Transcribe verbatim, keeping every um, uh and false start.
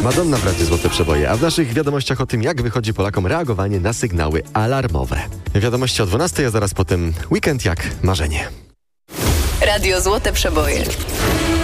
Madonna w Radiu Złote Przeboje, a w naszych wiadomościach o tym, jak wychodzi Polakom reagowanie na sygnały alarmowe. Wiadomości o dwunastej, a zaraz potem weekend jak marzenie. Radio Złote Przeboje.